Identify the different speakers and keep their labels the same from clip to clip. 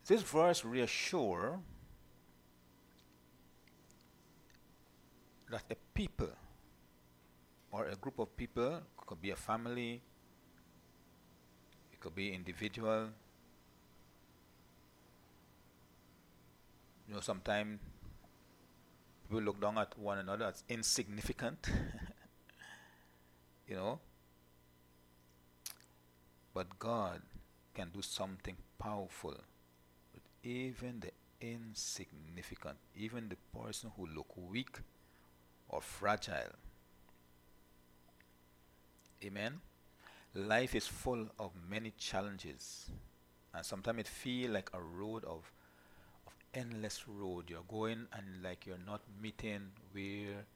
Speaker 1: This verse reassures that a people or a group of people, could be a family, it could be individual. Sometimes people look down at one another as insignificant, you know. But God can do something powerful with even the insignificant, even the person who look weak or fragile. Amen. Life is full of many challenges, and sometimes it feels like a road of endless road. You're going and like you're not meeting where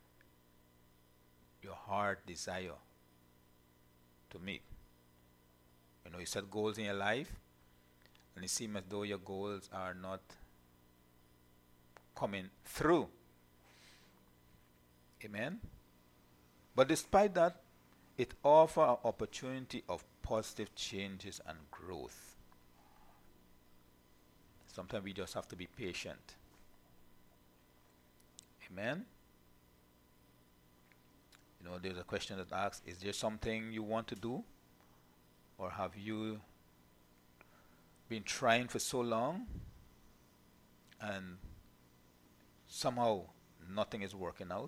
Speaker 1: your heart desire to meet. You set goals in your life, and it seems as though your goals are not coming through. Amen. But despite that, it offers an opportunity of positive changes and growth. Sometimes we just have to be patient. Amen. There's a question that asks, is there something you want to do? Or have you been trying for so long and somehow nothing is working out?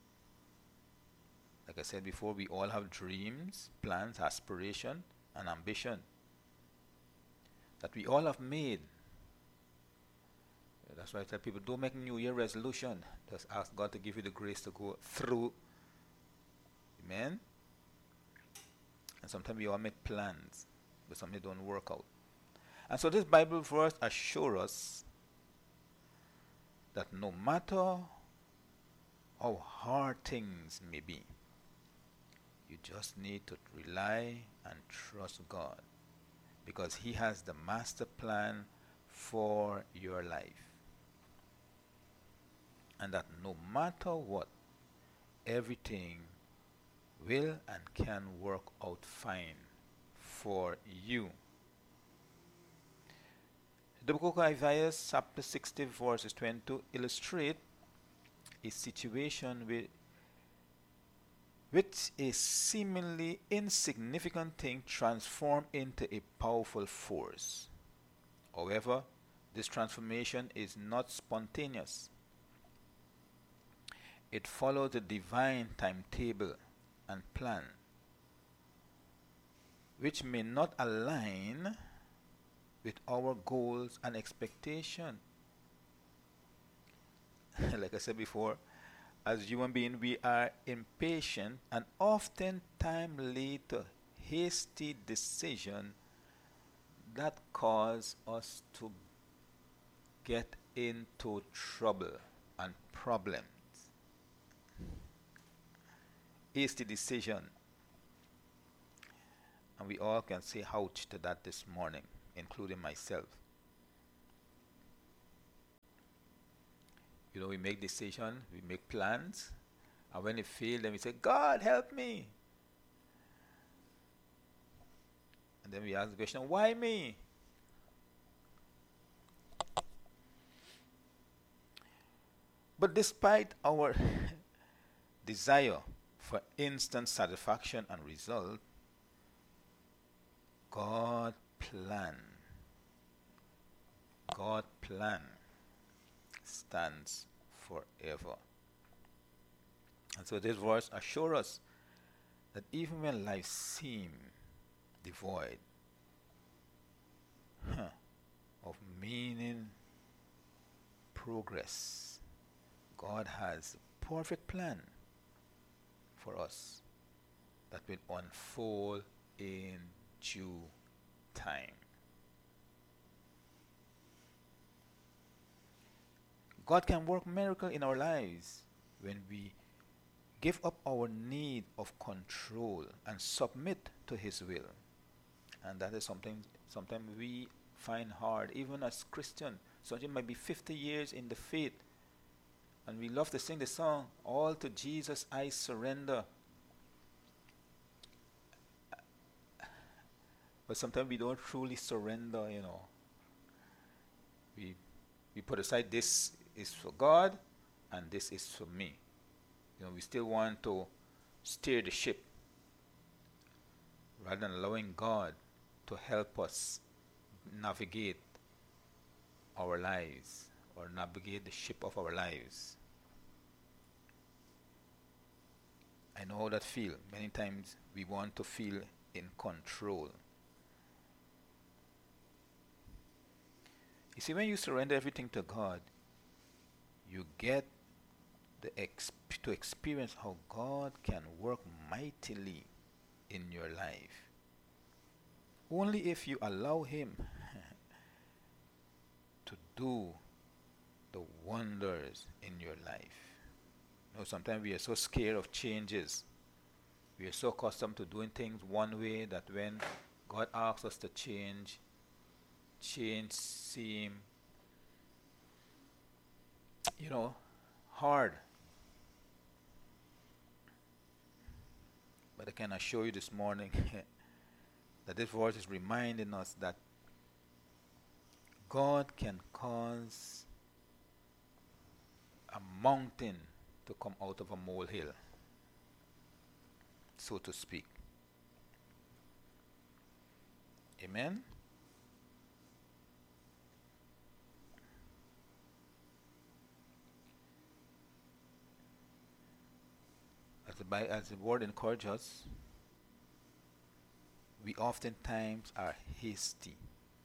Speaker 1: Like I said before, we all have dreams, plans, aspiration, and ambition that we all have made. That's why I tell people, don't make New Year resolution. Just ask God to give you the grace to go through. Amen. And sometimes we all make plans, but something don't work out. And so this Bible verse assures us that no matter how hard things may be, you just need to rely and trust God, because He has the master plan for your life. And that no matter what, everything will and can work out fine for you. The book of Isaiah chapter 60 verses 22 illustrate a situation which a seemingly insignificant thing transformed into a powerful force. However, this transformation is not spontaneous. It follows the divine timetable and plan, which may not align with our goals and expectation. Like I said before, as human beings, we are impatient and oftentimes lead to hasty decision that cause us to get into trouble and problems. Hasty decision. And we all can say ouch to that this morning, including myself. We make decisions, we make plans, and when it fails, then we say, God, help me. And then we ask the question, why me? But despite our desire for instant satisfaction and result, God plan stands forever. And so this verse assures us that even when life seems devoid of meaning, progress, God has a perfect plan for us that will unfold in due time. God can work miracle in our lives when we give up our need of control and submit to His will. And that is something sometimes we find hard, even as Christians. Something might be 50 years in the faith, and we love to sing the song, all to Jesus I surrender. But sometimes we don't truly surrender. We we put aside this is for God and this is for me. We still want to steer the ship rather than allowing God to help us navigate our lives or navigate the ship of our lives. I know how that feels. Many times we want to feel in control. You see, when you surrender everything to God, you get to experience how God can work mightily in your life. Only if you allow Him to do the wonders in your life. Sometimes we are so scared of changes. We are so accustomed to doing things one way that when God asks us to change seem, hard. But I can assure you this morning that this voice is reminding us that God can cause a mountain to come out of a molehill, so to speak. Amen? As the word encourages us, we oftentimes are hasty.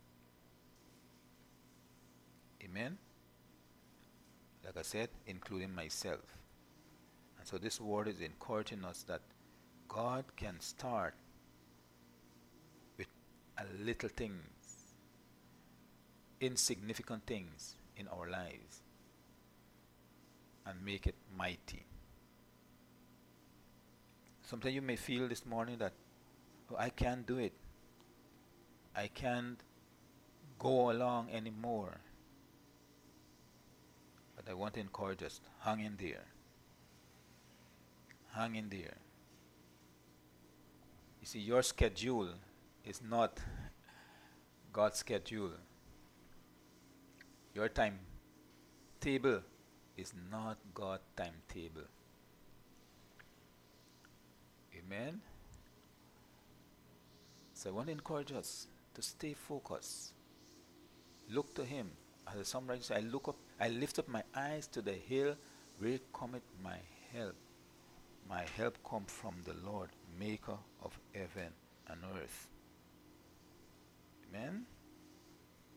Speaker 1: Amen? Like I said, including myself. And so this word is encouraging us that God can start with a little things, insignificant things in our lives, and make it mighty. Sometimes you may feel this morning that, I can't do it. I can't go along anymore. But I want to encourage us, hang in there. Hang in there. You see, your schedule is not God's schedule. Your timetable is not God's timetable. Amen? So I want to encourage us to stay focused. Look to Him. As the songwriter says, I lift up my eyes to the hill, where cometh my help. My help comes from the Lord, maker of heaven and earth. Amen?